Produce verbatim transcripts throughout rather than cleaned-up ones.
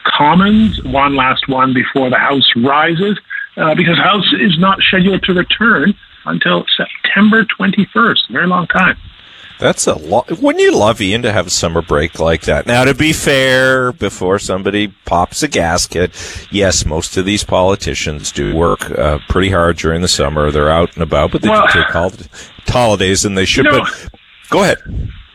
Commons, one last one before the House rises, uh, because the House is not scheduled to return until September twenty-first. A very long time. That's a lot. Wouldn't you love, Ian, to have a summer break like that? Now, to be fair, before somebody pops a gasket, yes, most of these politicians do work uh, pretty hard during the summer. They're out and about, but they well, do take holidays, holidays, and they should. You know, but go ahead.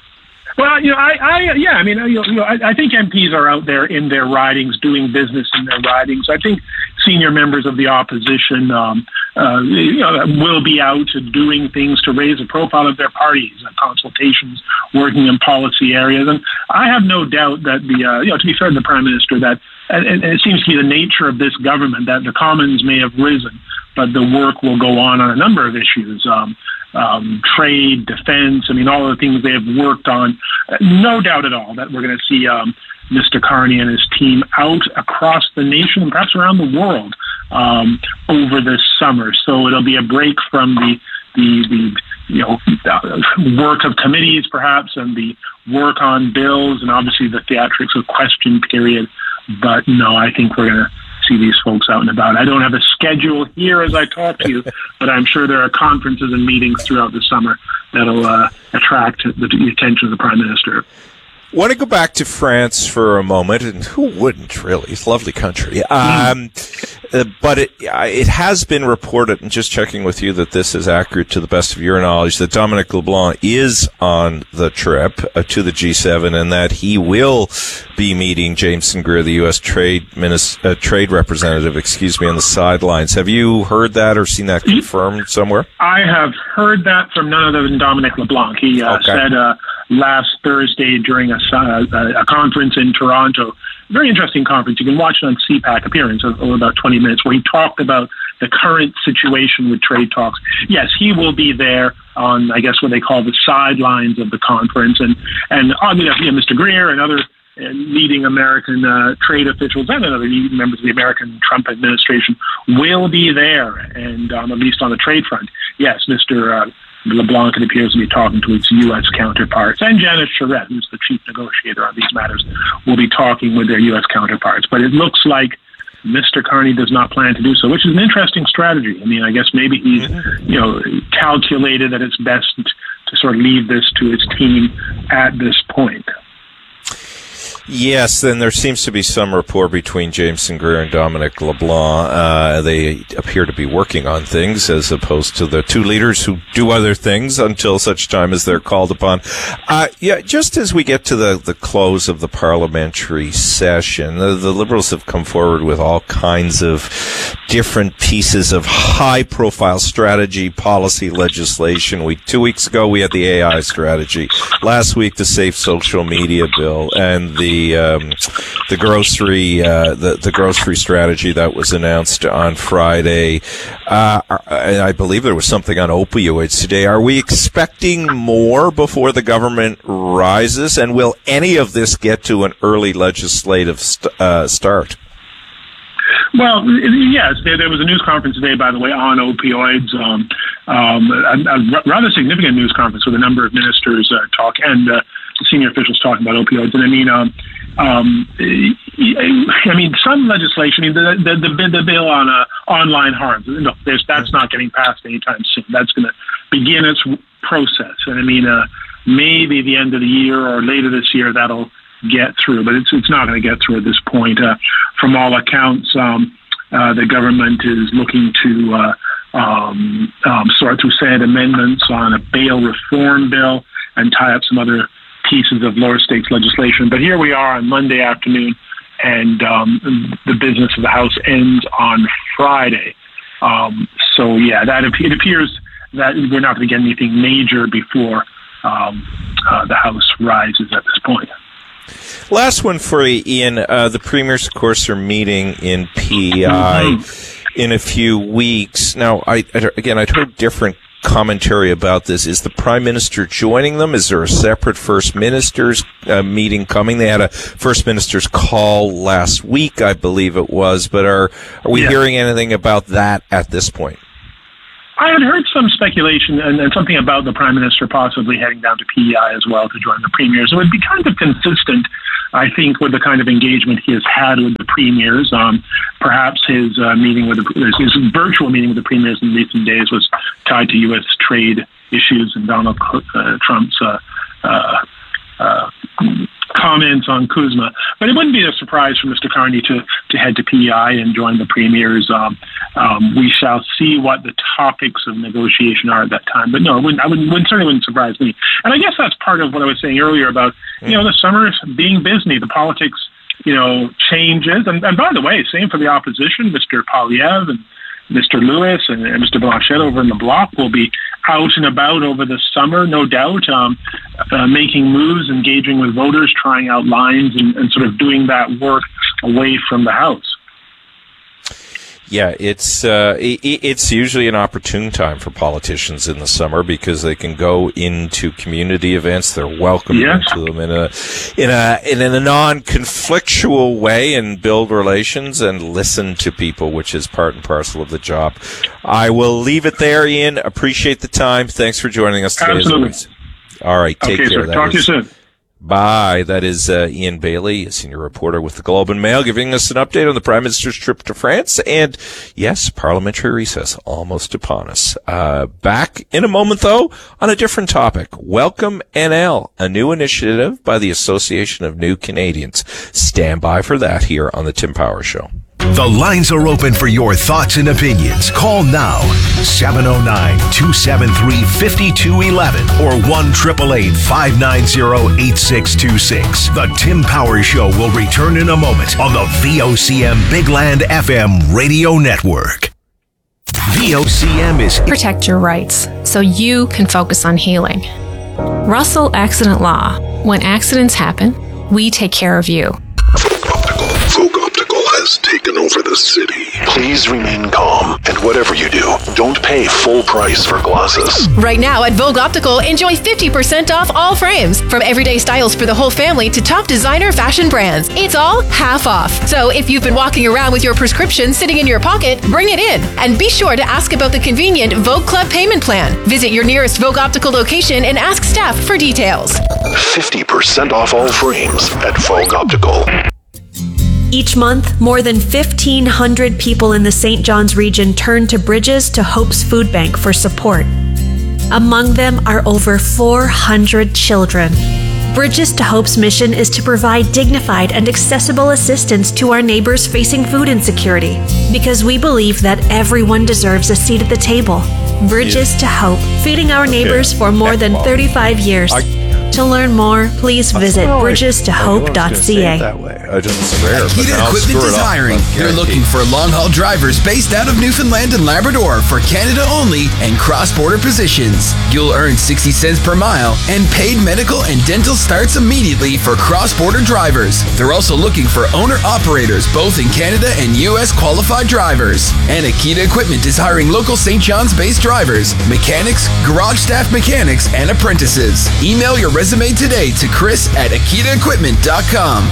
Well, you know, I, I yeah, I mean, you know, I, I think M Ps are out there in their ridings, doing business in their ridings. I think senior members of the opposition, um, uh, you know, will be out doing things to raise the profile of their parties, uh, consultations, working in policy areas, and I have no doubt that the, uh, you know, to be fair to the Prime Minister, that and, and it seems to be the nature of this government that the Commons may have risen, but the work will go on on a number of issues. Um, Um, trade, defense, I mean, all the things they have worked on. Uh, no doubt at all that we're going to see um, Mister Carney and his team out across the nation and perhaps around the world um, over this summer. So it'll be a break from the, the, the you know, uh, work of committees perhaps and the work on bills and obviously the theatrics of question period. But no, I think we're going to see these folks out and about. I don't have a schedule here as I talk to you, but I'm sure there are conferences and meetings throughout the summer that'll uh, attract the, the attention of the Prime Minister. I want to go back to France for a moment, and who wouldn't, really? It's a lovely country. Um, uh, but it, it has been reported, and just checking with you that this is accurate to the best of your knowledge, that Dominic LeBlanc is on the trip uh, to the G seven, and that he will be meeting Jameson Greer, the U S Trade Minis- uh, Trade Representative, excuse me, on the sidelines. Have you heard that or seen that confirmed somewhere? I have heard that from none other than Dominic LeBlanc. He uh, okay. said uh, last Thursday during a, a, a conference in Toronto, very interesting conference. You can watch it on C PAC appearance over about twenty minutes, where he talked about the current situation with trade talks. Yes, he will be there on, I guess, what they call the sidelines of the conference. And, and obviously, you know, Mister Greer and other uh, leading American uh, trade officials and other members of the American Trump administration will be there, and um, at least on the trade front. Yes, Mister Uh, LeBlanc, it appears to be talking to its U S counterparts, and Janet Charette, who's the chief negotiator on these matters, will be talking with their U S counterparts. But it looks like Mister Carney does not plan to do so, which is an interesting strategy. I mean, I guess maybe he's, you know, calculated that it's best to sort of leave this to his team at this point. Yes, then there seems to be some rapport between Jameson Greer and Dominic LeBlanc. Uh, they appear to be working on things as opposed to the two leaders who do other things until such time as they're called upon. Uh, yeah, just as we get to the, the close of the parliamentary session, the, the Liberals have come forward with all kinds of different pieces of high-profile strategy, policy legislation. We two weeks ago we had the A I strategy. Last week the Safe Social Media Bill and the The, um, the grocery uh, the, the grocery strategy that was announced on Friday. Uh, and I believe there was something on opioids today. Are we expecting more before the government rises? And will any of this get to an early legislative st- uh, start? Well, yes, there, there was a news conference today, by the way, on opioids. Um, um, a, a rather significant news conference with a number of ministers uh, talk and uh, senior officials talking about opioids. And I mean, um, um, I mean, some legislation. I mean, the the, the, the bill on uh, online harms. No, there's, that's not getting passed anytime soon. That's going to begin its process. And I mean, uh, maybe the end of the year or later this year that'll get through, but it's it's not going to get through at this point. Uh, from all accounts, um, uh, the government is looking to uh, um, um, sort through Senate amendments on a bail reform bill and tie up some other pieces of lower stakes legislation. But here we are on Monday afternoon, and um, the business of the House ends on Friday. Um, so yeah, that it appears that we're not going to get anything major before um, uh, the House rises at this point. Last one for you, Ian. Uh, the premiers, of course, are meeting in P E I mm-hmm. in a few weeks. Now, I, I again, I'd heard different commentary about this. Is the Prime Minister joining them? Is there a separate First Minister's uh, meeting coming? They had a First Minister's call last week, I believe it was. But are are we yeah. hearing anything about that at this point? I had heard some speculation and, and something about the Prime Minister possibly heading down to P E I as well to join the premiers. It would be kind of consistent, I think, with the kind of engagement he has had with the premiers. Um, perhaps his uh, meeting with the, his virtual meeting with the premiers in recent days was tied to U S trade issues and Donald uh, Trump's uh, uh, uh, comments on Kuzma. But it wouldn't be a surprise for Mister Carney to, to head to P E I and join the premiers. Um, um, we shall see what the topics of negotiation are at that time. But no, it wouldn't, I wouldn't, wouldn't, certainly wouldn't surprise me. And I guess that's part of what I was saying earlier about, you know, the summer being busy, the politics, you know, changes. And, and by the way, same for the opposition, Mister Poilievre and Mister Lewis and, and Mister Blanchet over in the Bloc will be out and about over the summer, no doubt, um, uh, making moves, engaging with voters, trying out lines, and, and sort of doing that work away from the House. Yeah, it's uh, it, it's usually an opportune time for politicians in the summer because they can go into community events. They're welcomed yes. into them in a in a in a non-conflictual way and build relations and listen to people, which is part and parcel of the job. I will leave it there, Ian. Appreciate the time. Thanks for joining us today. Absolutely. All right, take okay, care. Sir. That Talk is- to you soon. Bye. That is uh, Ian Bailey, a senior reporter with the Globe and Mail, giving us an update on the Prime Minister's trip to France. And yes, parliamentary recess almost upon us. Uh, back in a moment, though, on a different topic. Welcome N L, a new initiative by the Association of New Canadians. Stand by for that here on the Tim Power Show. The lines are open for your thoughts and opinions. Call now, seven oh nine, two seven three, five two one one or one eight eight eight, five nine zero, eight six two six. The Tim Power Show will return in a moment on the V O C M Big Land F M radio network. V O C M is... Protect your rights so you can focus on healing. Russell Accident Law. When accidents happen, we take care of you. Folk Optical has taken over the city. Please remain calm, and whatever you do, don't pay full price for glasses. Right now at Vogue Optical, enjoy fifty percent off all frames. From everyday styles for the whole family to top designer fashion brands. It's all half off. So if you've been walking around with your prescription sitting in your pocket, bring it in. And be sure to ask about the convenient Vogue Club payment plan. Visit your nearest Vogue Optical location and ask staff for details. fifty percent off all frames at Vogue Optical. Each month, more than fifteen hundred people in the Saint John's region turn to Bridges to Hope's Food Bank for support. Among them are over four hundred children. Bridges to Hope's mission is to provide dignified and accessible assistance to our neighbors facing food insecurity, because we believe that everyone deserves a seat at the table. Bridges to Hope, feeding our neighbors for more than thirty-five years. To learn more, please visit bridges to hope dot c a. I just swear, but Akita I'll Equipment screw is it up. hiring. That's They're guaranteed. looking for long-haul drivers based out of Newfoundland and Labrador for Canada only and cross-border positions. You'll earn sixty cents per mile, and paid medical and dental starts immediately for cross-border drivers. They're also looking for owner-operators, both in Canada and U S qualified drivers. And Akita Equipment is hiring local Saint John's-based drivers, mechanics, garage staff mechanics, and apprentices. Email your resume today to Chris at akita equipment dot com.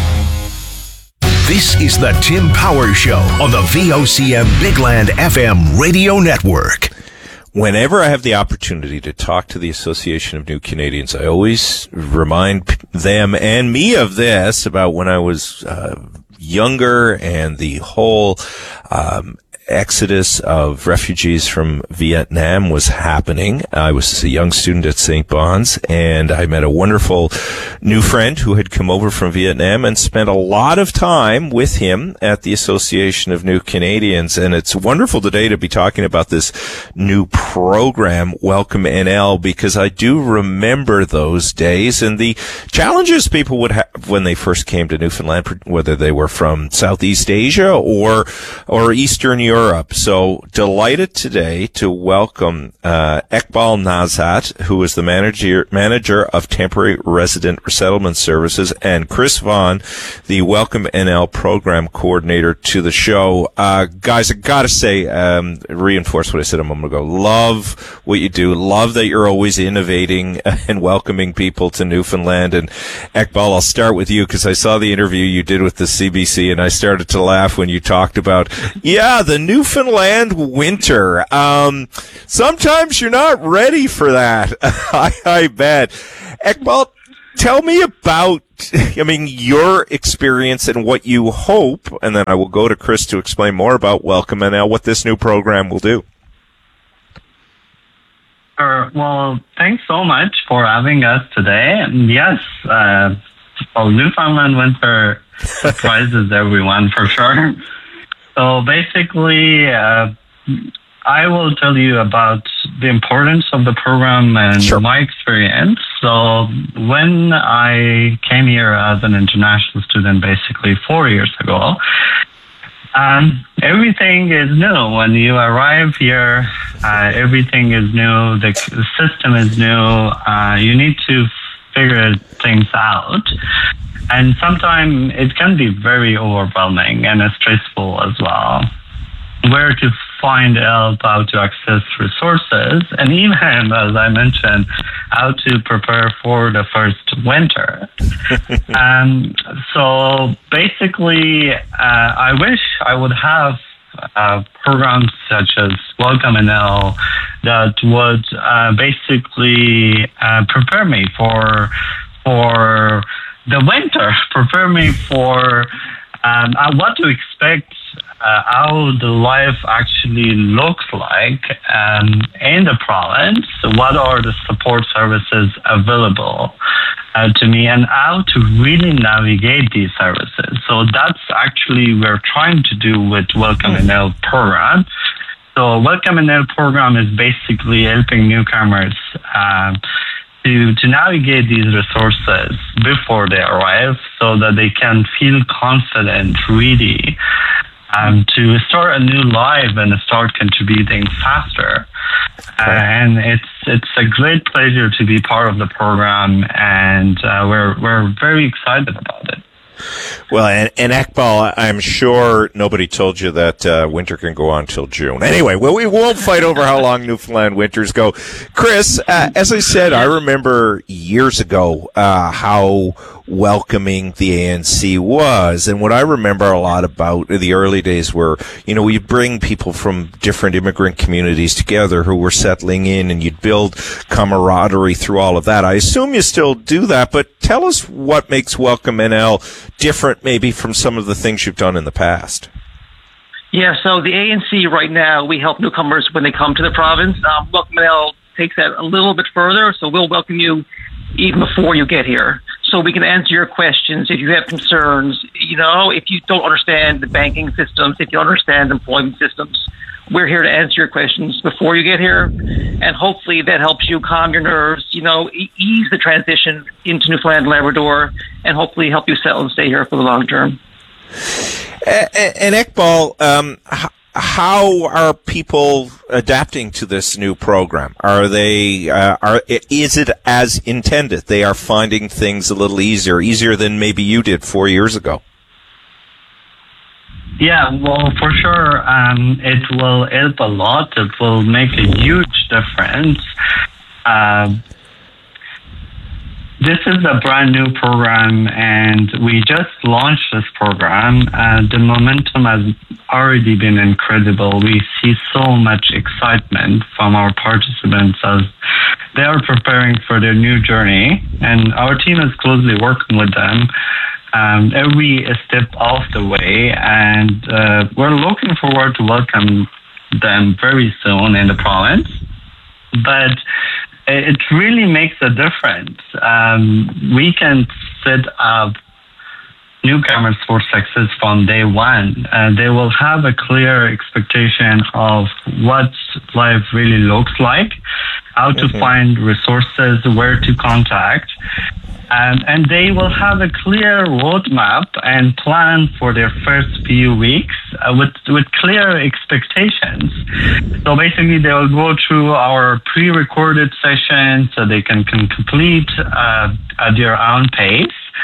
This is the Tim Power Show on the V O C M Big Land F M radio network. Whenever I have the opportunity to talk to the Association of New Canadians, I always remind them and me of this about when I was uh, younger and the whole um exodus of refugees from Vietnam was happening. I was a young student at Saint Bon's, and I met a wonderful new friend who had come over from Vietnam and spent a lot of time with him at the Association of New Canadians. And it's wonderful today to be talking about this new program, Welcome N L, because I do remember those days and the challenges people would have when they first came to Newfoundland, whether they were from Southeast Asia or or Eastern Europe. Europe. So delighted today to welcome uh, Iqbal Nazhat, who is the manager manager of Temporary Resident Resettlement Services, and Chris Vaughn, the Welcome N L program coordinator, to the show. Uh, guys, I gotta say, um, reinforce what I said a moment ago. Love what you do. Love that you're always innovating and welcoming people to Newfoundland. And Iqbal, I'll start with you because I saw the interview you did with the C B C, and I started to laugh when you talked about, yeah, the Newfoundland winter. Um, sometimes you're not ready for that. I, I bet. Eqbal, tell me about, I mean, your experience and what you hope, and then I will go to Chris to explain more about Welcome N L, what this new program will do. Sure. Well, thanks so much for having us today. And yes, uh, well, Newfoundland winter surprises everyone for sure. So basically, uh, I will tell you about the importance of the program and sure. my experience. So when I came here as an international student, basically four years ago, um, everything is new. When you arrive here, uh, everything is new. The, the system is new. Uh, you need to figure things out. And sometimes it can be very overwhelming and stressful as well. Where to find help, how to access resources, and even, as I mentioned, how to prepare for the first winter. um, so basically, uh, I wish I would have uh, programs such as Welcome N L that would uh, basically uh, prepare me for for the winter, prepare me for um, what to expect. Uh, how the life actually looks like um, in the province, what are the support services available uh, to me, and how to really navigate these services. So that's actually we're trying to do with Welcome N L program. So Welcome N L program is basically helping newcomers uh, to, to navigate these resources before they arrive so that they can feel confident really Um, to start a new life and start contributing faster. Uh, and it's it's a great pleasure to be part of the program, and uh, we're we're very excited about it. Well, and, and Eqbal, I'm sure nobody told you that uh, winter can go on till June. Anyway, well, we won't fight over how long Newfoundland winters go. Chris, uh, as I said, I remember years ago uh, how welcoming the A N C was. And what I remember a lot about the early days were, you know, you'd bring people from different immigrant communities together who were settling in, and you'd build camaraderie through all of that. I assume you still do that, but tell us what makes Welcome N L different maybe from some of the things you've done in the past. Yeah, so the A N C right now, we help newcomers when they come to the province. Um, Welcome N L takes that a little bit further, so we'll welcome you even before you get here. So we can answer your questions if you have concerns. You know, if you don't understand the banking systems, if you understand employment systems, we're here to answer your questions before you get here. And hopefully that helps you calm your nerves, you know, e- ease the transition into Newfoundland and Labrador, and hopefully help you settle and stay here for the long term. And, and Eqbal, um, how are people adapting to this new program? Are they, uh, are, is it as intended? They are finding things a little easier, easier than maybe you did four years ago. Yeah, well, for sure, um, it will help a lot. It will make a huge difference. Uh, This is a brand new program, and we just launched this program. Uh, the momentum has already been incredible. We see so much excitement from our participants as they are preparing for their new journey, and our team is closely working with them um, every step of the way, and uh, we're looking forward to welcome them very soon in the province. But it really makes a difference. Um, we can set up newcomers for success from day one. Uh, they will have a clear expectation of what life really looks like, how to mm-hmm. find resources, where to contact. Um, and they will have a clear roadmap and plan for their first few weeks uh, with with clear expectations. So basically, they will go through our pre-recorded sessions so they can, can complete uh, at their own pace.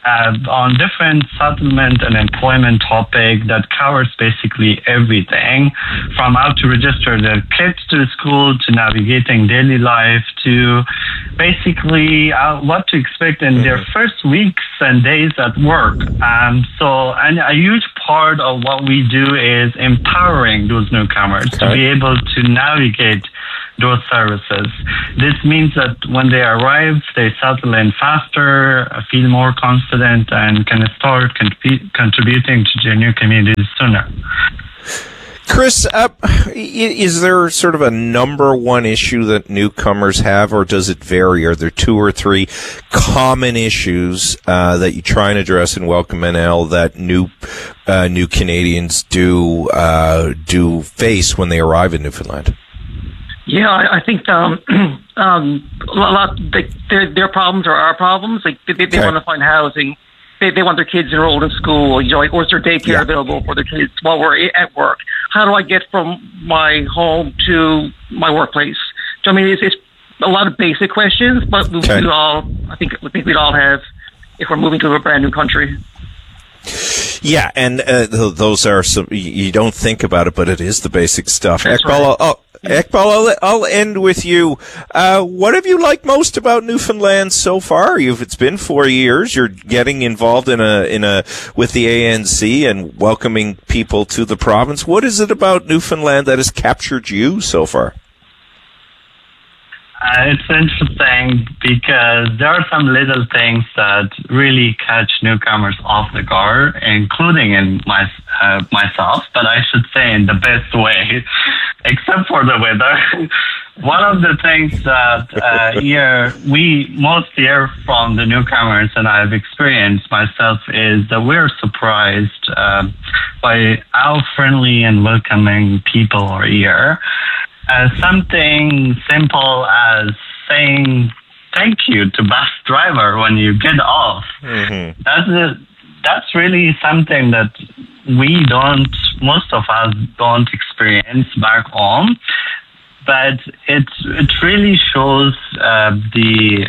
uh, on different settlement and employment topic that covers basically everything, from how to register their kids to the school, to navigating daily life, to basically uh, what to expect in their first weeks and days at work. Um, so, and a huge part of what we do is empowering those newcomers okay. to be able to navigate those services. This means that when they arrive, they settle in faster, feel more confident, and can start con- contributing to their new communities sooner. Chris, uh, is there sort of a number one issue that newcomers have, or does it vary? Are there two or three common issues uh, that you try and address in Welcome N L that new uh, new Canadians do uh, do face when they arrive in Newfoundland? Yeah, I, I think um, um, a lot. They, their their problems are our problems. Like they, they, they okay. want to find housing. They, they want their kids enrolled in school. You know, like, or is there daycare yeah. available for their kids while we're at work? How do I get from my home to my workplace? So, I mean, it's, it's a lot of basic questions, but we, okay. we all, I think, I think we'd all have if we're moving to a brand new country. Yeah, and uh, th- those are some, you don't think about it, but it is the basic stuff. That's Ekbal, right. oh, Ekbal, I'll, I'll end with you. Uh, what have you liked most about Newfoundland so far? You've, it's been four years. You're getting involved in a, in a, with the A N C and welcoming people to the province. What is it about Newfoundland that has captured you so far? Uh, it's interesting because there are some little things that really catch newcomers off the guard, including in my, uh, myself, but I should say in the best way, except for the weather. One of the things that uh, here we most hear from the newcomers, and I've experienced myself, is that we're surprised uh, by how friendly and welcoming people are here. Uh, something simple as saying thank you to bus driver when you get off. Mm-hmm. That's a, that's really something that we don't, most of us don't experience back home. But it it really shows uh, the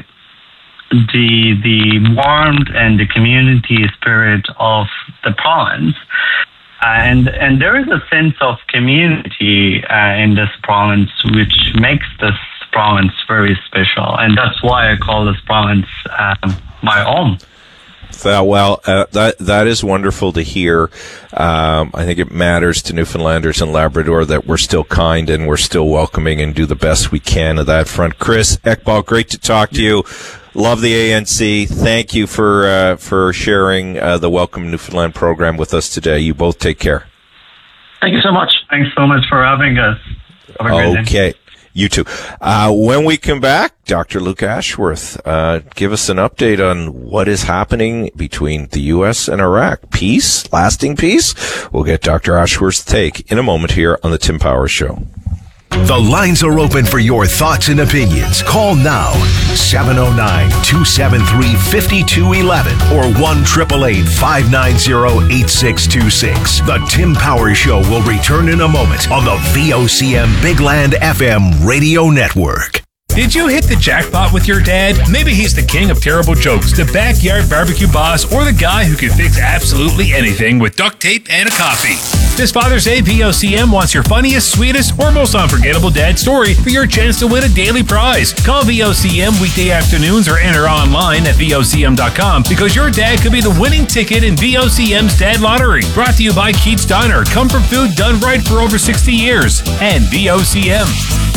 the the warmth and the community spirit of the province. And and there is a sense of community uh, in this province, which makes this province very special. And that's why I call this province uh, my home. Uh, well, uh, that that is wonderful to hear. Um, I think it matters to Newfoundlanders and Labrador that we're still kind and we're still welcoming and do the best we can of that front. Chris Ekbal, great to talk to you. Love the A N C. Thank you for uh, for sharing uh, the Welcome Newfoundland program with us today. You both take care. Thank you so much. Thanks so much for having us. Have a great okay. Day. You too. Uh, when we come back, Doctor Luke Ashworth, uh, give us an update on what is happening between the U S and Iraq. Peace? Lasting peace? We'll get Doctor Ashworth's take in a moment here on the Tim Powers Show. The lines are open for your thoughts and opinions. Call now, seven oh nine, two seven three, five two one one or one eight eight eight, five nine zero, eight six two six. The Tim Powers Show will return in a moment on the V O C M Big Land F M radio network. Did you hit the jackpot with your dad? Maybe he's the king of terrible jokes, the backyard barbecue boss, or the guy who can fix absolutely anything with duct tape and a coffee. This Father's Day, V O C M wants your funniest, sweetest, or most unforgettable dad story for your chance to win a daily prize. Call V O C M weekday afternoons or enter online at V O C M dot com because your dad could be the winning ticket in V O C M's Dad Lottery. Brought to you by Keats Diner, comfort food done right for over sixty years, and V O C M.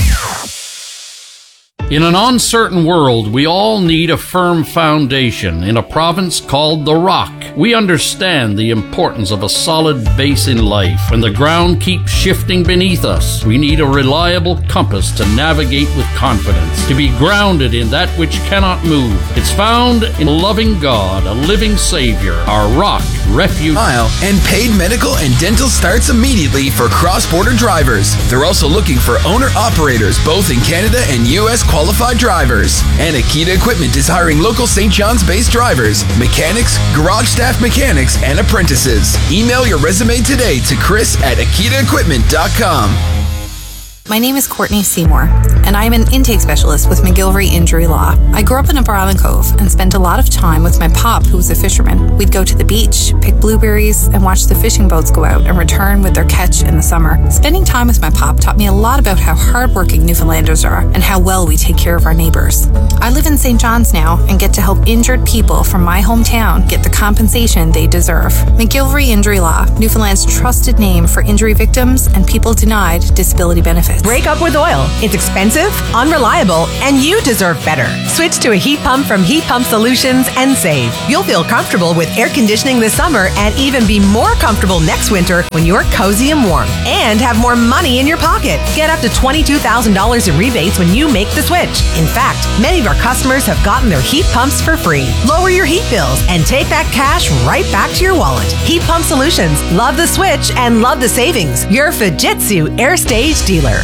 In an uncertain world, we all need a firm foundation in a province called the Rock. We understand the importance of a solid base in life. When the ground keeps shifting beneath us, we need a reliable compass to navigate with confidence, to be grounded in that which cannot move. It's found in a loving God, a living Savior, our rock, refuge. Mile and paid medical and dental starts immediately for cross-border drivers. They're also looking for owner-operators, both in Canada and U S qualified drivers. And Akita Equipment is hiring local Saint John's-based drivers, mechanics, garage staff mechanics, and apprentices. Email your resume today to Chris at akita equipment dot com. My name is Courtney Seymour, and I am an intake specialist with McGillivray Injury Law. I grew up in Upper Island Cove and spent a lot of time with my pop, who was a fisherman. We'd go to the beach, pick blueberries, and watch the fishing boats go out and return with their catch in the summer. Spending time with my pop taught me a lot about how hardworking Newfoundlanders are and how well we take care of our neighbors. I live in Saint John's now and get to help injured people from my hometown get the compensation they deserve. McGillivray Injury Law, Newfoundland's trusted name for injury victims and people denied disability benefits. Break up with oil. It's expensive, unreliable, and you deserve better. Switch to a heat pump from Heat Pump Solutions and save. You'll feel comfortable with air conditioning this summer and even be more comfortable next winter when you're cozy and warm. And have more money in your pocket. Get up to twenty-two thousand dollars in rebates when you make the switch. In fact, many of our customers have gotten their heat pumps for free. Lower your heat bills and take that cash right back to your wallet. Heat Pump Solutions. Love the switch and love the savings. Your Fujitsu Air Stage dealer.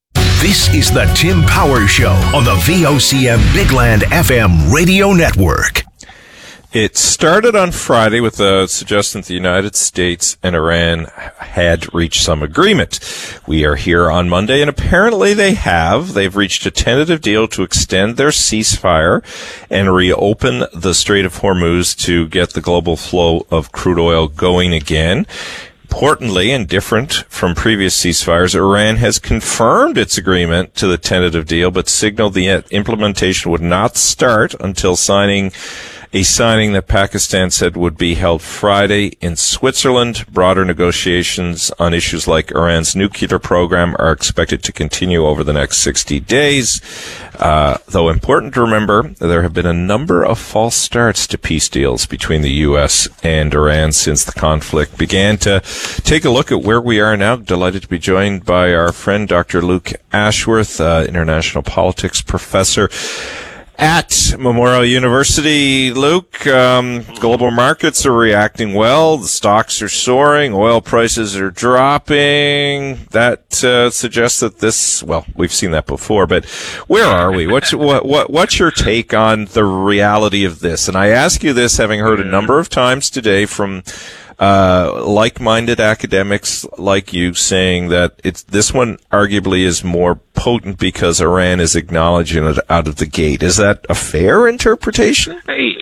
This is the Tim Power Show on the V O C M Bigland F M radio network. It started on Friday with a suggestion that the United States and Iran had reached some agreement. We are here on Monday, and apparently they have. They've reached a tentative deal to extend their ceasefire and reopen the Strait of Hormuz to get the global flow of crude oil going again. Importantly, and different from previous ceasefires, Iran has confirmed its agreement to the tentative deal, but signaled the implementation would not start until signing a signing that Pakistan said would be held Friday in Switzerland. Broader negotiations on issues like Iran's nuclear program are expected to continue over the next sixty days. Uh, though important to remember, there have been a number of false starts to peace deals between the U S and Iran since the conflict began. To take a look at where we are now, delighted to be joined by our friend Doctor Luke Ashworth, uh, international politics professor at Memorial University. Luke, um, global markets are reacting well. The stocks are soaring. Oil prices are dropping. That uh, suggests that this, well, we've seen that before, but where are we? What's, what, what, what's your take on the reality of this? And I ask you this, having heard a number of times today from Uh, like-minded academics like you saying that it's this one arguably is more potent because Iran is acknowledging it out of the gate. Is that a fair interpretation?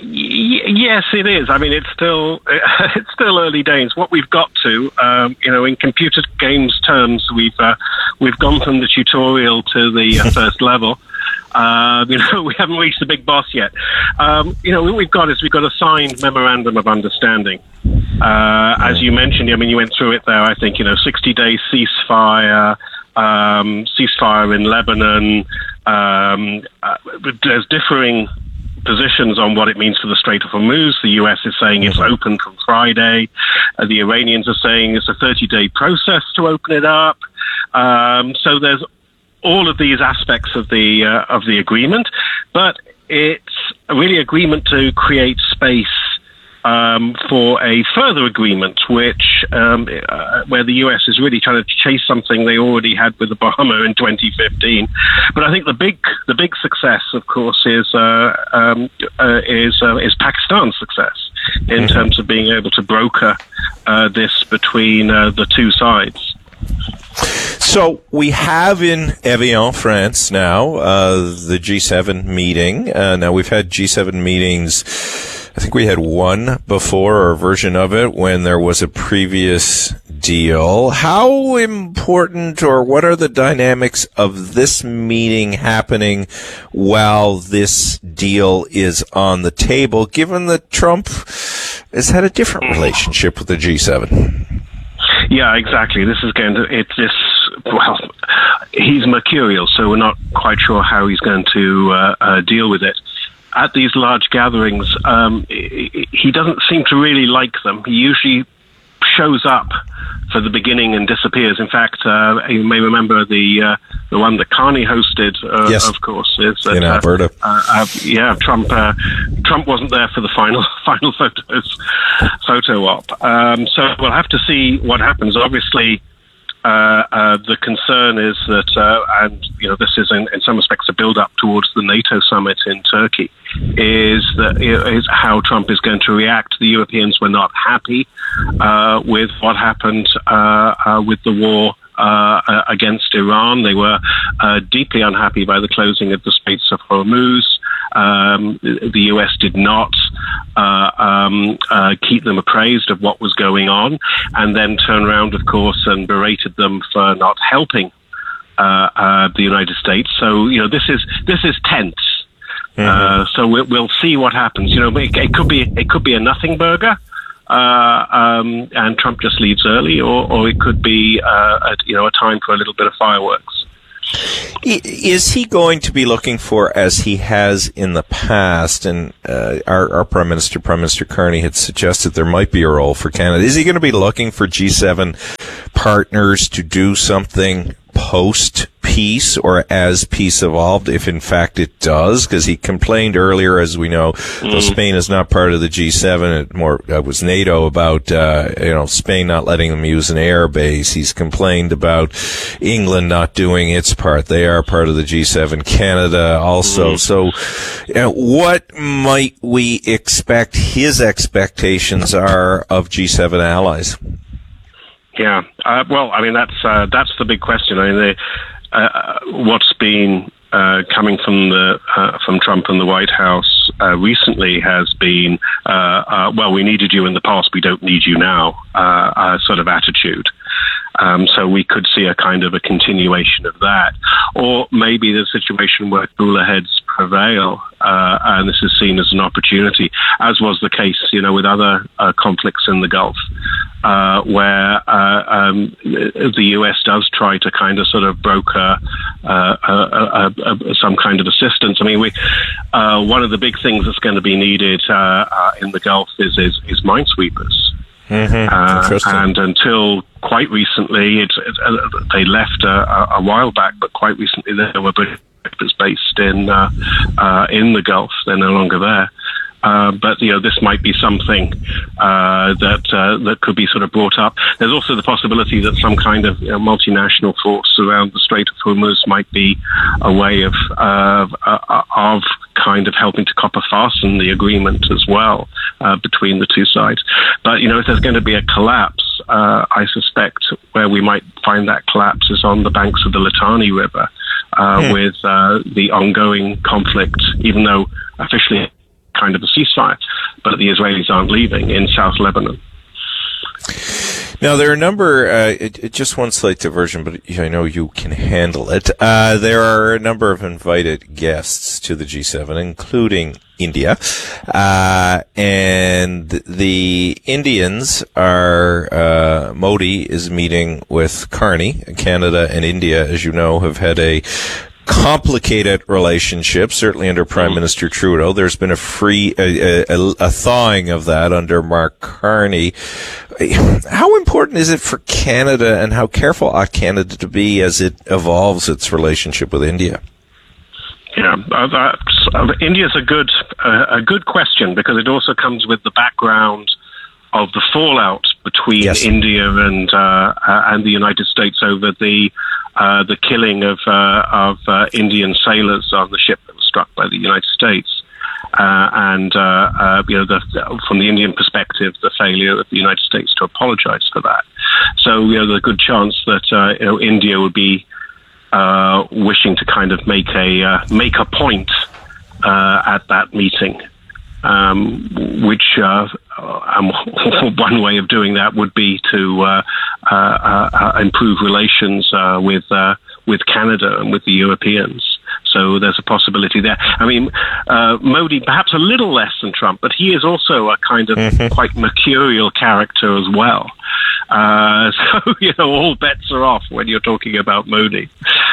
Yes, it is. I mean, it's still it's still early days. What we've got to, um, you know, in computer games terms, we've uh, we've gone from the tutorial to the uh, first level. Uh, you know, we haven't reached the big boss yet. Um, you know, what we've got is we've got a signed memorandum of understanding. Uh, as you mentioned, I mean, you went through it there. I think, you know, sixty-day ceasefire, um, ceasefire in Lebanon. Um, uh, there's differing positions on what it means for the Strait of Hormuz. The U S is saying it's open from Friday. Uh, the Iranians are saying it's a thirty-day process to open it up. Um, so there's all of these aspects of the uh, of the agreement, but it's really agreement to create space um, for a further agreement, which um, uh, where the U S is really trying to chase something they already had with Obama in twenty fifteen. But I think the big the big success, of course, is uh, um, uh, is uh, is Pakistan's success in mm-hmm. terms of being able to broker uh, this between uh, the two sides. So we have in Evian, France now, uh, the G seven meeting. Uh, now we've had G seven meetings. I think we had one before, or a version of it, when there was a previous deal. How important, or what are the dynamics of this meeting happening while this deal is on the table, given that Trump has had a different relationship with the G seven? Yeah, exactly. This is going to, it's this, well, he's mercurial, so we're not quite sure how he's going to uh, uh, deal with it. At these large gatherings, um, he doesn't seem to really like them. He usually shows up for the beginning and disappears. In fact, uh, you may remember the uh, the one that Carney hosted, uh, yes. of course, is that, in Alberta. Uh, uh, yeah, Trump. Uh, Trump wasn't there for the final final photos photo op. Um, so we'll have to see what happens. Obviously, uh, uh, the concern is that, uh, and you know, this is in, in some respects a build-up towards the NATO summit in Turkey, is that is how Trump is going to react. The Europeans were not happy uh, with what happened uh, uh, with the war uh, uh, against Iran. They were uh, deeply unhappy by the closing of the Straits of Hormuz. Um, the U S did not uh, um, uh, keep them appraised of what was going on, and then turn around, of course, and berated them for not helping uh, uh, the United States. So, you know, this is this is tense. Mm-hmm. Uh, so we'll, we'll see what happens. You know, it, it could be it could be a nothing burger, uh, um, and Trump just leaves early, or, or it could be uh, a, you know a time for a little bit of fireworks. Is he going to be looking for, as he has in the past, and uh, our, our Prime Minister, Prime Minister Carney, had suggested there might be a role for Canada. Is he going to be looking for G seven partners to do something post-peace or as peace evolved, if in fact it does? Because he complained earlier, as we know, mm. though Spain is not part of the G seven, it more uh, was NATO, about uh, you know Spain not letting them use an air base. He's complained about England not doing its part. They are part of the G seven. Canada also. Mm. So you know, what might we expect his expectations are of G seven allies? Yeah, uh, well, I mean, that's uh, that's the big question. I mean, the, uh, what's been uh, coming from the uh, from Trump and the White House uh, recently has been, uh, uh, well, we needed you in the past, we don't need you now, uh, uh, sort of attitude. Um, so we could see a kind of a continuation of that. Or maybe the situation where cooler heads prevail, uh, and this is seen as an opportunity, as was the case, you know, with other uh, conflicts in the Gulf, uh, where uh, um, the U S does try to kind of sort of broker uh, uh, uh, uh, some kind of assistance. I mean, we uh, one of the big things that's going to be needed uh, uh, in the Gulf is is, is minesweepers. Mm-hmm. Uh, and until quite recently, it, it, uh, they left uh, a while back, but quite recently there were British based in uh, uh, in the Gulf. They're no longer there. Uh, but you know, this might be something uh, that uh, that could be sort of brought up. There's also the possibility that some kind of you know, multinational force around the Strait of Hormuz might be a way of uh, uh, of kind of helping to copper fasten the agreement as well uh, between the two sides. But you know, if there's going to be a collapse, uh, I suspect where we might find that collapse is on the banks of the Litani River, uh, hmm. with uh, the ongoing conflict, even though officially kind of a ceasefire, but the Israelis aren't leaving, in South Lebanon. Now, there are a number, uh, it, it, just one slight diversion, but I know you can handle it. Uh, there are a number of invited guests to the G seven, including India. Uh, and the Indians are, uh, Modi is meeting with Carney. Canada and India, as you know, have had a complicated relationship, certainly under Prime Minister Trudeau. There's been a free, a, a, a thawing of that under Mark Carney. How important is it for Canada, and how careful ought Canada to be as it evolves its relationship with India? Yeah, uh, that's, uh, India's a good, uh, a good question, because it also comes with the background of the fallout between yes. India and uh, uh, and the United States over the uh, the killing of uh, of uh, Indian sailors on the ship that was struck by the United States, uh, and uh, uh, you know, the, from the Indian perspective, the failure of the United States to apologize for that. So you know, there's a good chance that uh, you know, India would be uh, wishing to kind of make a uh, make a point uh, at that meeting. Um, which uh, um, one way of doing that would be to uh, uh, uh, improve relations uh, with uh, with Canada and with the Europeans. So there's a possibility there. I mean, uh, Modi perhaps a little less than Trump, but he is also a kind of mm-hmm. quite mercurial character as well. Uh, so, you know, all bets are off when you're talking about Modi.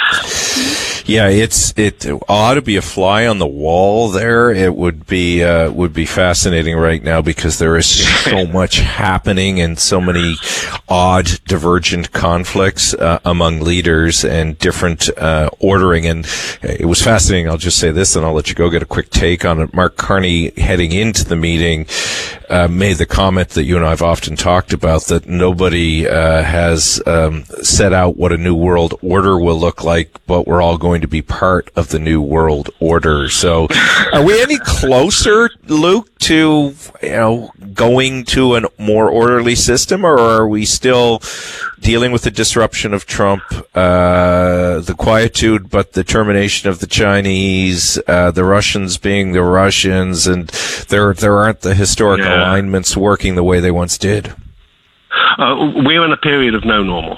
Yeah, it's it ought to be a fly on the wall there. It would be uh, would be fascinating right now, because there is so much happening and so many odd, divergent conflicts uh, among leaders and different uh, ordering. And it was fascinating. I'll just say this, and I'll let you go get a quick take on it. Mark Carney, heading into the meeting, uh, made the comment that you and I have often talked about, that nobody uh, has um, set out what a new world order will look like, but we're all going going to be part of the new world order. So are we any closer, Luke, to, you know, going to a more orderly system, or are we still dealing with the disruption of Trump, uh, the quietude but the termination of the Chinese, uh, the Russians being the Russians, and there there aren't the historic yeah. alignments working the way they once did? Uh, we're in a period of no normal.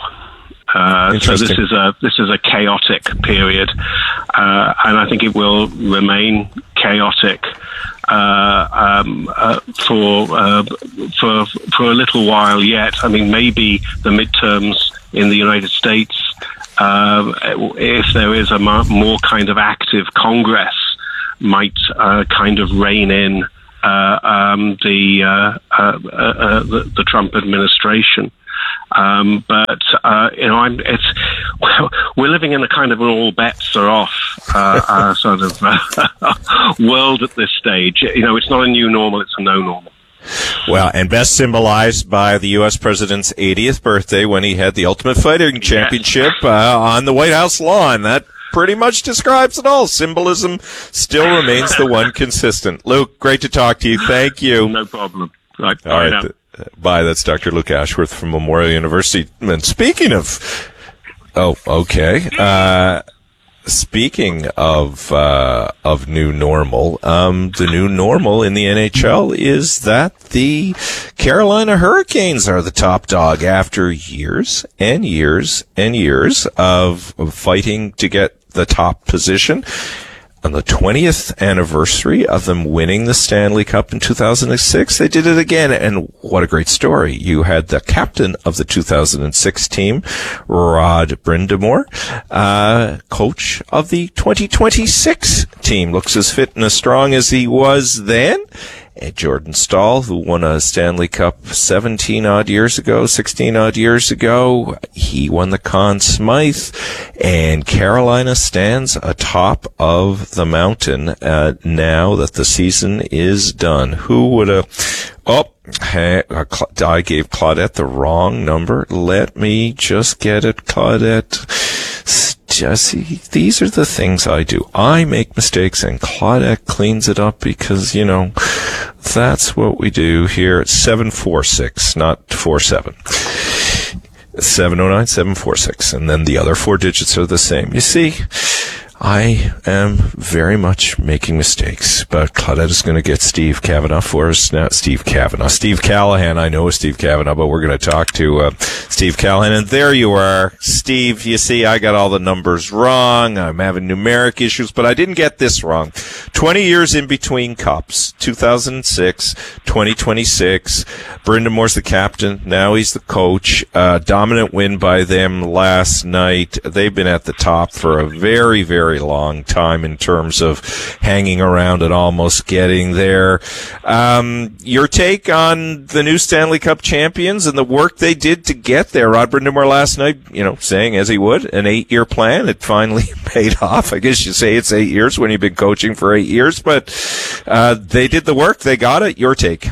Uh, so this is a this is a chaotic period, uh, and I think it will remain chaotic uh, um, uh, for uh, for for a little while yet. I mean, maybe the midterms in the United States, uh, if there is a more kind of active Congress, might uh, kind of rein in uh, um, the, uh, uh, uh, the the Trump administration. Um, but uh, you know, I'm, it's we're living in a kind of an all bets are off uh, uh, sort of uh, world at this stage. You know, it's not a new normal; it's a no normal. Well, and best symbolized by the U S president's eightieth birthday when he had the Ultimate Fighting Championship yes. uh, on the White House lawn. That pretty much describes it all. Symbolism still remains the one consistent. Luke, great to talk to you. Thank you. No problem. Right. All right. Now. Bye. That's Doctor Luke Ashworth from Memorial University. And speaking of, oh, okay. Uh, speaking of, uh, of new normal, um, the new normal in the N H L is that the Carolina Hurricanes are the top dog after years and years and years of, of fighting to get the top position. On the twentieth anniversary of them winning the Stanley Cup in two thousand six, they did it again. And what a great story. You had the captain of the two thousand six team, Rod Brind'Amour, uh, coach of the twenty twenty-six team. Looks as fit and as strong as he was then. And Jordan Staal, who won a Stanley Cup seventeen odd years ago, sixteen odd years ago, he won the Conn Smythe, and Carolina stands atop of the mountain uh, now that the season is done. Who would have? Oh, hey, I gave Claudette the wrong number. Let me just get it, Claudette. Jesse, these are the things I do. I make mistakes and Claudette cleans it up because, you know, that's what we do here at seven four six, not four seven. seven oh nine, seven four six. And then the other four digits are the same. You see, I am very much making mistakes, but Claudette is going to get Steve Kavanaugh for us now. Steve Kavanaugh. Steve Callahan. I know Steve Kavanaugh, but we're going to talk to uh, Steve Callahan. And there you are. Steve, you see, I got all the numbers wrong. I'm having numeric issues, but I didn't get this wrong. twenty years in between cups. two thousand six, twenty twenty-six. Brind'Amour's the captain. Now he's the coach. Uh, dominant win by them last night. They've been at the top for a very, very Very long time in terms of hanging around and almost getting there. Um, your take on the new Stanley Cup champions and the work they did to get there? Rod Brind'Amour last night, you know, saying as he would, an eight-year plan. It finally paid off. I guess you say it's eight years when you've been coaching for eight years, but uh, they did the work. They got it. Your take?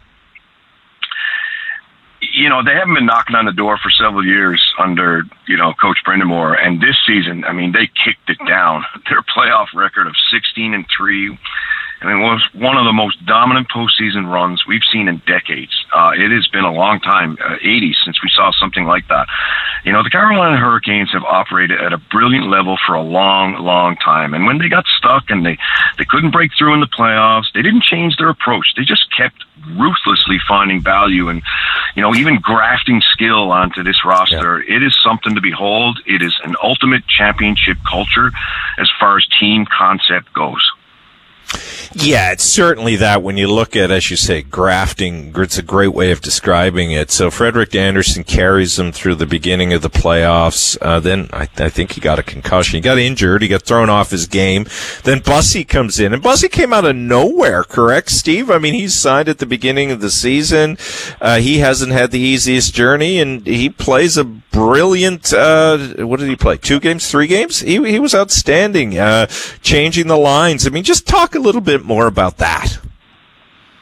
You know, they haven't been knocking on the door for several years under, you know, Coach Brind'Amour. And this season, I mean, they kicked it down. Their playoff record of sixteen and three, I mean, was one of the most dominant postseason runs we've seen in decades. Uh, it has been a long time, uh, eighties, since we saw something like that. You know, the Carolina Hurricanes have operated at a brilliant level for a long, long time. And when they got stuck and they, they couldn't break through in the playoffs, they didn't change their approach. They just kept ruthlessly finding value and, you know, even grafting skill onto this roster. Yeah. It is something to behold. It is an ultimate championship culture as far as team concept goes. Yeah, it's certainly that when you look at, as you say, grafting, it's a great way of describing it. So Frederik Andersen carries them through the beginning of the playoffs. Uh, then I, I think he got a concussion. He got injured. He got thrown off his game. Then Bussy comes in. And Bussy came out of nowhere, correct, Steve? I mean, he's signed at the beginning of the season. Uh, he hasn't had the easiest journey, and he plays a brilliant, uh, what did he play? Two games, three games? He, he was outstanding, uh, changing the lines. I mean, just talk a little bit more about that.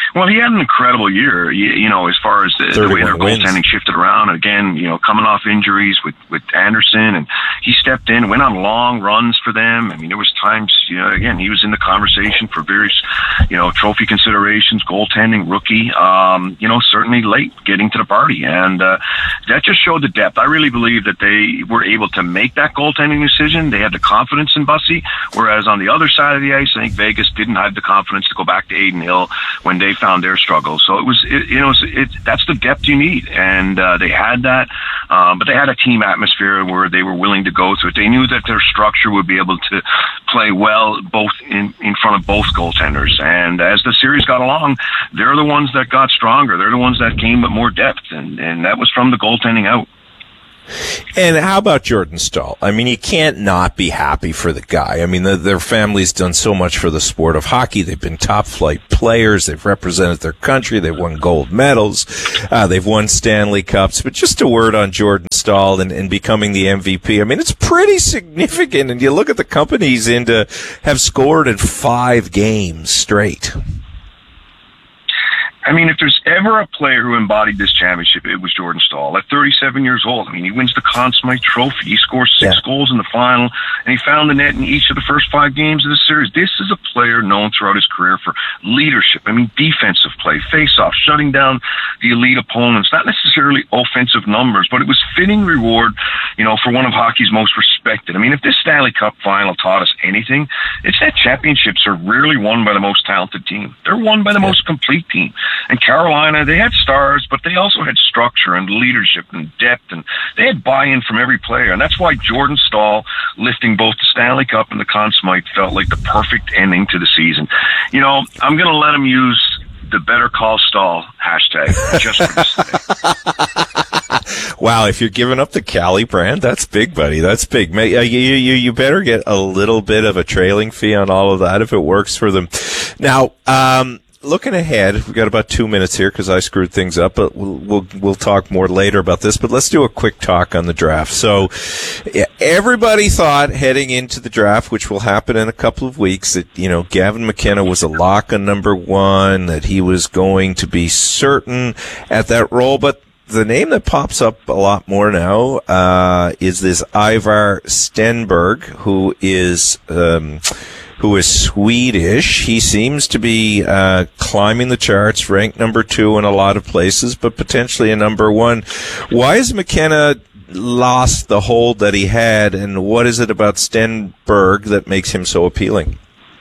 Well, he had an incredible year, you, you know, as far as the, the way their goaltending shifted around. Again, you know, coming off injuries with, with Anderson, and he stepped in, went on long runs for them. I mean, there was times, you know, again, he was in the conversation for various, you know, trophy considerations, goaltending, rookie, um, you know, certainly late getting to the party. And uh, that just showed the depth. I really believe that they were able to make that goaltending decision. They had the confidence in Bussy, whereas on the other side of the ice, I think Vegas didn't have the confidence to go back to Adin Hill when they found their struggles. So it was, it, you know, it, it, that's the depth you need. And uh, they had that, um, but they had a team atmosphere where they were willing to go through it. They knew that their structure would be able to play well both in, in front of both goaltenders. And as the series got along, they're the ones that got stronger. They're the ones that came with more depth, and, and that was from the goaltending out. And how about Jordan Staal? I mean, you can't not be happy for the guy. I mean, the, their family's done so much for the sport of hockey. They've been top-flight players. They've represented their country. They've won gold medals. Uh, they've won Stanley Cups. But just a word on Jordan Staal and, and becoming the M V P. I mean, it's pretty significant. And you look at the company he's in to have scored in five games straight. I mean, if there's ever a player who embodied this championship, it was Jordan Staal. At thirty-seven years old, I mean, he wins the Conn Smythe Trophy. He scores six yeah. goals in the final, and he found the net in each of the first five games of the series. This is a player known throughout his career for leadership. I mean, defensive play, face-off, shutting down the elite opponents. Not necessarily offensive numbers, but it was fitting reward, you know, for one of hockey's most respected. I mean, if this Stanley Cup final taught us anything, it's that championships are rarely won by the most talented team. They're won by the most complete team. And Carolina, they had stars, but they also had structure and leadership and depth, and they had buy-in from every player. And that's why Jordan Staal lifting both the Stanley Cup and the Conn Smythe felt like the perfect ending to the season. You know, I'm going to let him use the Better Call Staal hashtag just for this today. Wow, if you're giving up the Cali brand, that's big, buddy. That's big. You, you, you better get a little bit of a trailing fee on all of that if it works for them. Now, um, looking ahead, we've got about two minutes here because I screwed things up, but we'll, we'll we'll talk more later about this. But let's do a quick talk on the draft. So yeah, everybody thought heading into the draft, which will happen in a couple of weeks, that, you know, Gavin McKenna was a lock on number one, that he was going to be certain at that role. But the name that pops up a lot more now uh, is this Ivar Stenberg, who is um, who is Swedish. He seems to be uh, climbing the charts, ranked number two in a lot of places, but potentially a number one. Why has McKenna lost the hold that he had, and what is it about Stenberg that makes him so appealing?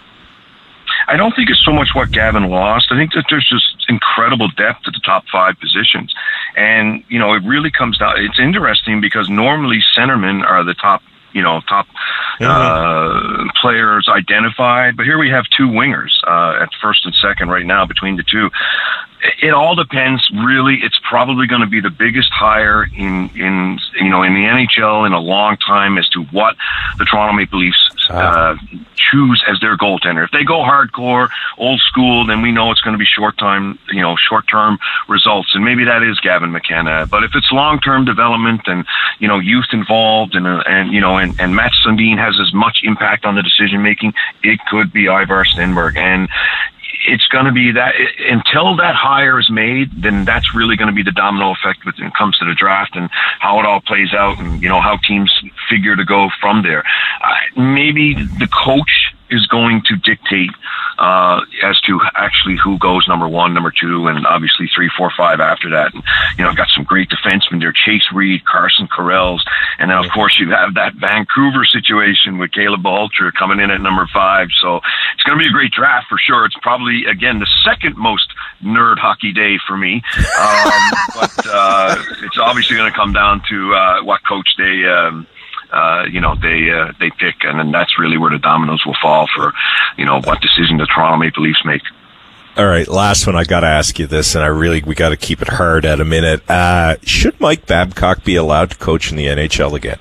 I don't think it's so much what Gavin lost. I think that there's just incredible depth at the top five positions. And, you know, it really comes down, it's interesting because normally centermen are the top, you know, top uh, players identified. But here we have two wingers uh, at first and second right now between the two. It all depends, really. It's probably going to be the biggest hire in, in, you know, in the N H L in a long time as to what the Toronto Maple Leafs uh, choose as their goaltender. If they go hardcore, old school, then we know it's going to be short time, you know, short-term results. And maybe that is Gavin McKenna. But if it's long-term development and, you know, youth involved and, uh, and you know, and, and Matt Sundin has as much impact on the decision-making, it could be Ivar Stenberg. And it's going to be that until that hire is made, then that's really going to be the domino effect when it comes to the draft and how it all plays out and, you know, how teams figure to go from there. Uh, maybe the coach is going to dictate uh, as to actually who goes number one, number two, and obviously three, four, five after that. And, you know, I've got some great defensemen there, Chase Reed, Carson Correls, and then, of course, you have that Vancouver situation with Caleb Balcher coming in at number five. So it's going to be a great draft for sure. It's probably, again, the second most nerd hockey day for me. Um, but uh, it's obviously going to come down to uh, what coach they um, Uh, you know, they uh, they pick, and then that's really where the dominoes will fall for, you know, what decision the Toronto Maple Leafs make. All right, last one. I got to ask you this, and I really we got to keep it hard at a minute. Uh, should Mike Babcock be allowed to coach in the N H L again?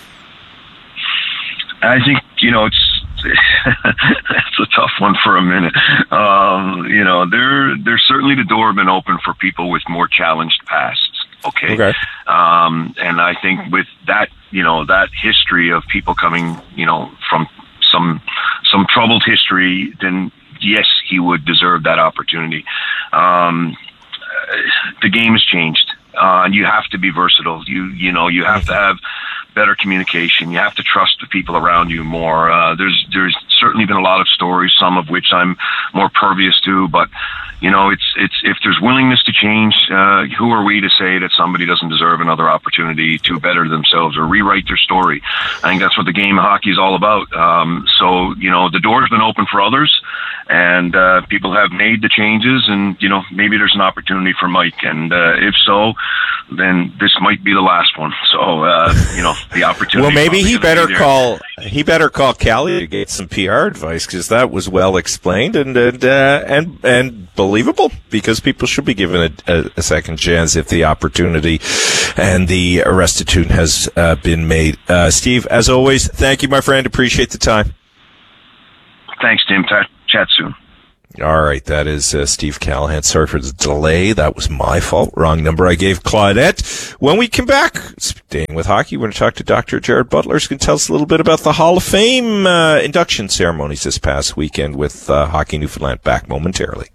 I think, you know, it's that's a tough one for a minute. Um, you know, there there's certainly the door been open for people with more challenged pasts. Okay. okay. Um, and I think with that, you know, that history of people coming, you know, from some, some troubled history, then yes, he would deserve that opportunity. Um, the game has changed, uh, and you have to be versatile. You you know you have to have better communication. You have to trust the people around you more. Uh, there's there's certainly been a lot of stories, some of which I'm more pervious to, but you know, it's it's if there's willingness to change, uh, who are we to say that somebody doesn't deserve another opportunity to better themselves or rewrite their story? I think that's what the game of hockey is all about. Um, so, you know, the door's been open for others, and uh, people have made the changes, and, you know, maybe there's an opportunity for Mike. And uh, if so, then this might be the last one. So, uh, you know, the opportunity. Well, maybe he better be call he better call Callie to get some P R advice, because that was well explained and and uh, and and believable, because people should be given a, a, a second chance if the opportunity and the restitution has uh, been made. Uh, Steve, as always, thank you, my friend. Appreciate the time. Thanks, Tim. Chat soon. All right, that is uh, Steve Callahan. Sorry for the delay. That was my fault. Wrong number I gave Claudette. When we come back, staying with hockey, we're going to talk to Doctor Jared Butler, who's going to tell us a little bit about the Hall of Fame uh, induction ceremonies this past weekend with uh, Hockey Newfoundland. Back momentarily.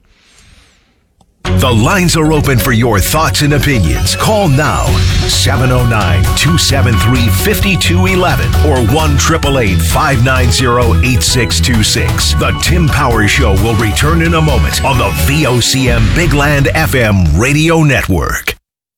The lines are open for your thoughts and opinions. Call now, seven oh nine, two seven three, five two one one or one eight eight eight, five nine zero, eight six two six. The Tim Power Show will return in a moment on the V O C M Big Land F M radio network.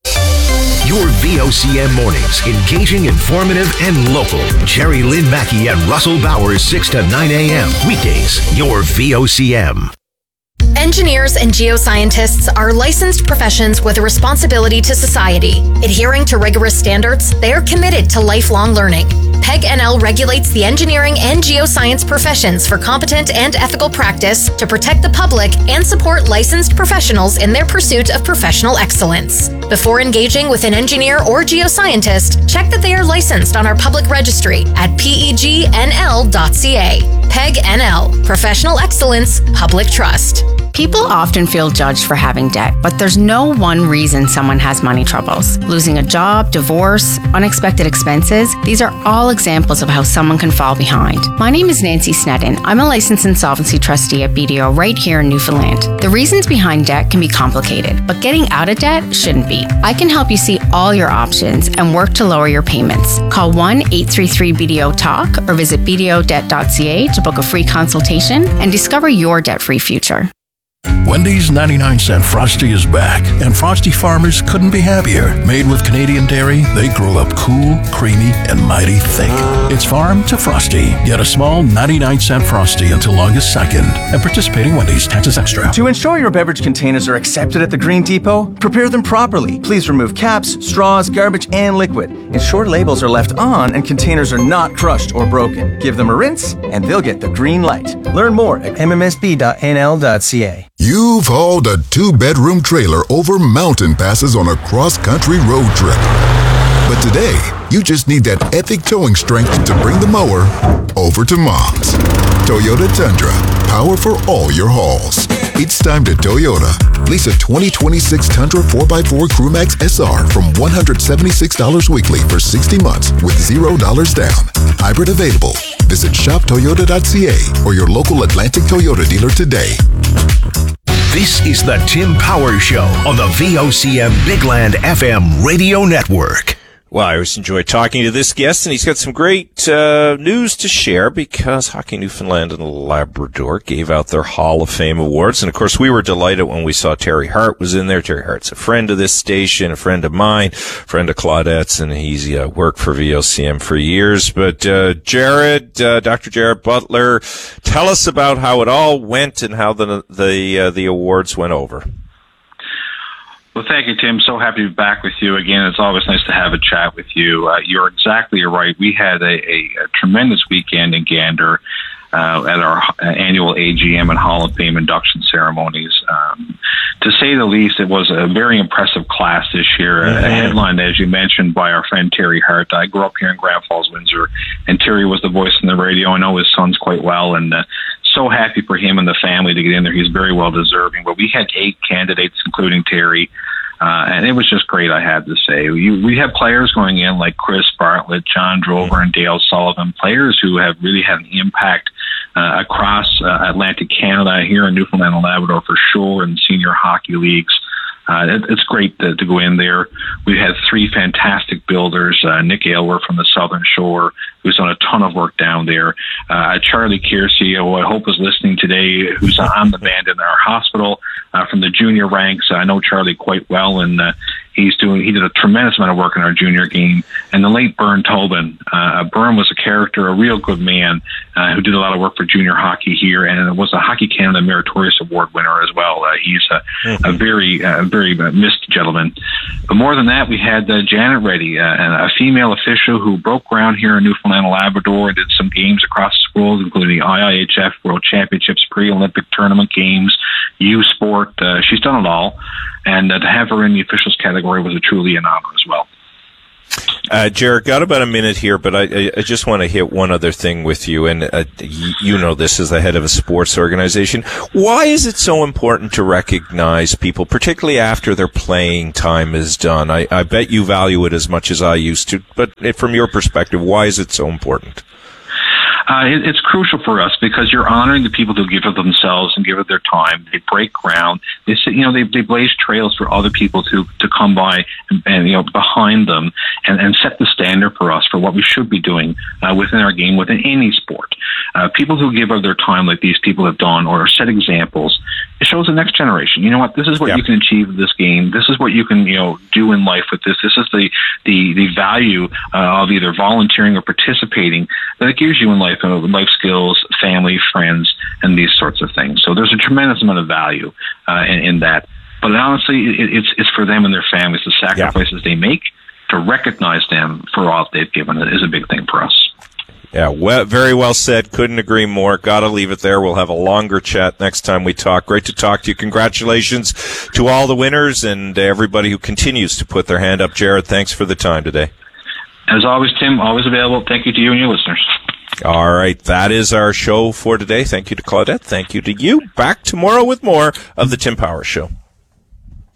Your V O C M mornings, engaging, informative, and local. Jerry Lynn Mackey and Russell Bowers, six to nine a.m. Weekdays, your V O C M. Engineers and geoscientists are licensed professions with a responsibility to society. Adhering to rigorous standards, they are committed to lifelong learning. P E G N L regulates the engineering and geoscience professions for competent and ethical practice to protect the public and support licensed professionals in their pursuit of professional excellence. Before engaging with an engineer or geoscientist, check that they are licensed on our public registry at P E G N L dot C A. P E G N L, Professional Excellence, Public Trust. People often feel judged for having debt, but there's no one reason someone has money troubles. Losing a job, divorce, unexpected expenses, these are all examples of how someone can fall behind. My name is Nancy Sneddon. I'm a licensed insolvency trustee at B D O right here in Newfoundland. The reasons behind debt can be complicated, but getting out of debt shouldn't be. I can help you see all your options and work to lower your payments. Call one eight three three B D O talk or visit B D O debt dot C A to book a free consultation and discover your debt-free future. Wendy's ninety-nine cent Frosty is back, and Frosty farmers couldn't be happier. Made with Canadian dairy, they grow up cool, creamy, and mighty thick. It's farm to Frosty. Get a small ninety-nine cent Frosty until August second, and participating Wendy's, taxes extra. To ensure your beverage containers are accepted at the Green Depot, prepare them properly. Please remove caps, straws, garbage, and liquid. Ensure labels are left on and containers are not crushed or broken. Give them a rinse, and they'll get the green light. Learn more at m m s b dot n l dot c a. You've hauled a two-bedroom trailer over mountain passes on a cross-country road trip. But today, you just need that epic towing strength to bring the mower over to Mom's. Toyota Tundra, power for all your hauls. It's time to Toyota. Lease a twenty twenty-six Tundra four by four Crewmax S R from one hundred seventy-six dollars weekly for sixty months with zero dollars down. Hybrid available. Visit shop toyota dot c a or your local Atlantic Toyota dealer today. This is the Tim Power Show on the V O C M Big Land F M radio network. Well, I always enjoy talking to this guest, and he's got some great uh, news to share because Hockey Newfoundland and Labrador gave out their Hall of Fame awards. And, of course, we were delighted when we saw Terry Hart was in there. Terry Hart's a friend of this station, a friend of mine, friend of Claudette's, and he's uh, worked for V O C M for years. But, uh, Jared, uh, Doctor Jared Butler, tell us about how it all went and how the the uh, the awards went over. Well, thank you, Tim. So happy to be back with you again. It's always nice to have a chat with you. Uh, you're exactly right. We had a, a, a tremendous weekend in Gander uh, at our annual A G M and Hall of Fame induction ceremonies. Um, to say the least, it was a very impressive class this year. Mm-hmm. A headline, as you mentioned, by our friend Terry Hart. I grew up here in Grand Falls, Windsor, and Terry was the voice on the radio. I know his sons quite well, and uh, so happy for him and the family to get in there. He's very well deserving. But we had eight candidates, including Terry, uh, and it was just great, I have to say. You, we had players going in like Chris Bartlett, John Drover, and Dale Sullivan, players who have really had an impact uh, across uh, Atlantic Canada, here in Newfoundland and Labrador for sure, in senior hockey leagues. Uh, it, it's great to, to go in there. We've had three fantastic builders, uh, Nick Aylward from the Southern Shore, who's done a ton of work down there. Uh, Charlie Kiersey, who I hope is listening today, who's on the band in our hospital uh, from the junior ranks. I know Charlie quite well, and uh, he's doing. He did a tremendous amount of work in our junior game. And the late Bern Tobin. Uh, Bern was a character, a real good man, uh, who did a lot of work for junior hockey here, and was a Hockey Canada Meritorious Award winner as well. Uh, he's a, mm-hmm. a very, uh, very missed gentleman. But more than that, we had uh, Janet Reddy, uh, a female official who broke ground here in Newfoundland and Labrador and did some games across the world, including the I I H F World Championships, pre-Olympic tournament games, U Sport. Uh, she's done it all. And uh, to have her in the officials category was a truly an honor as well. Uh, Jared, got about a minute here, but I, I just want to hit one other thing with you, and uh, you know this as the head of a sports organization. Why is it so important to recognize people, particularly after their playing time is done? I, I bet you value it as much as I used to, but from your perspective, why is it so important? Uh, it, it's crucial for us because you're honoring the people who give of themselves and give of their time. They break ground. They sit, you know, they, they blaze trails for other people to, to come by and, and, you know, behind them and, and set the standard for us for what we should be doing uh, within our game, within any sport. Uh, people who give of their time like these people have done or set examples, it shows the next generation. You know what? This is what yeah. you can achieve with this game. This is what you can, you know, do in life with this. This is the, the, the value uh, of either volunteering or participating that it gives you in life. Life skills, family, friends, and these sorts of things. So there's a tremendous amount of value uh, in, in that. But honestly, it, it's it's for them and their families. The sacrifices yeah. they make to recognize them for all they've given is a big thing for us. Yeah, well, very well said. Couldn't agree more. Got to leave it there. We'll have a longer chat next time we talk. Great to talk to you. Congratulations to all the winners and everybody who continues to put their hand up. Jared, thanks for the time today. As always, Tim, always available. Thank you to you and your listeners. All right, that is our show for today. Thank you to Claudette. Thank you to you. Back tomorrow with more of the Tim Powers Show.